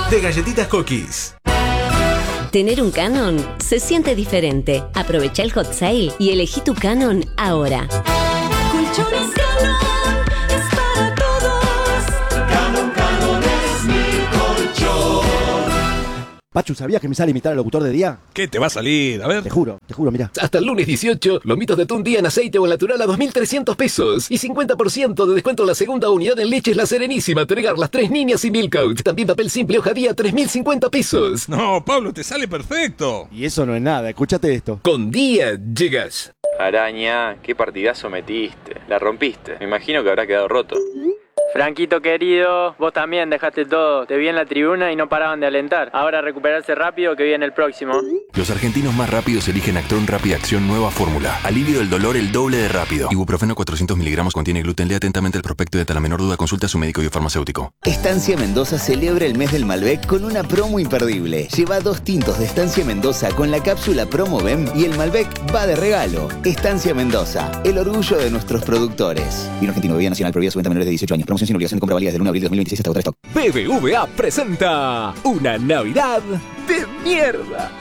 de Galletitas Cookies. Tener un Canon se siente diferente. Aprovecha el hot sale y elegí tu Canon ahora. Colchones Canon es para todos. Canon es mi colchón. Pachu, ¿sabías que me sale imitar al locutor de día? ¿Qué te va a salir? A ver. Te juro, mirá. Hasta el lunes 18, lomitos de atún día en aceite o en natural a 2.300 pesos. Y 50% de descuento en la segunda unidad en leches La Serenísima. Entregar las 3 niñas y Milkout. También papel simple hoja día, 3.050 pesos. No, Pablo, te sale perfecto. Y eso no es nada, escúchate esto. Con día llegas. Araña, qué partidazo metiste. La rompiste. Me imagino que habrá quedado roto. Franquito querido, vos también dejaste todo. Te vi en la tribuna y no paraban de alentar. Ahora recuperarse rápido que viene el próximo. Los argentinos más rápidos eligen Actron Rápida Acción Nueva Fórmula. Alivio del dolor el doble de rápido. Ibuprofeno 400 miligramos contiene gluten. Lea atentamente el prospecto y ante la menor duda consulta a su médico y o farmacéutico. Estancia Mendoza celebra el mes del Malbec con una promo imperdible. Lleva 2 tintos de Estancia Mendoza con la cápsula Promo BEM y el Malbec va de regalo. Estancia Mendoza, el orgullo de nuestros productores. Vino argentino, bebida nacional, prohibida su venta a menores de 18 años. Promoción sin obligación de compra válida del 1 de abril de 2026 hasta agotar stock. BBVA presenta una Navidad de mierda.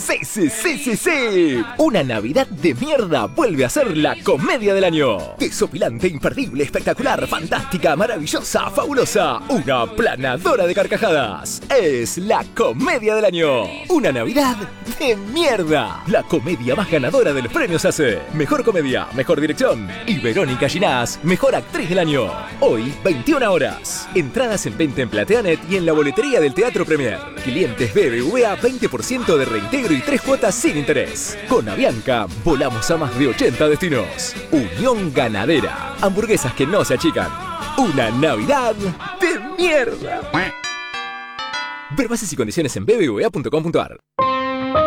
Sí. Una Navidad de mierda vuelve a ser la comedia del año. Desopilante, imperdible, espectacular, fantástica, maravillosa, fabulosa. Una planadora de carcajadas. Es la comedia del año. Una Navidad de mierda. La comedia más ganadora de los premios ACE. Mejor comedia, mejor dirección. Y Verónica Ginás, mejor actriz del año. Hoy, 21 horas. Entradas en venta en Plateanet y en la boletería del Teatro Premier. Clientes BBVA, 20% de reintegro y 3 cuotas sin interés. Con Avianca, volamos a más de 80 destinos. Unión Ganadera. Hamburguesas que no se achican. Una Navidad de mierda. Ver bases y condiciones en bbva.com.ar.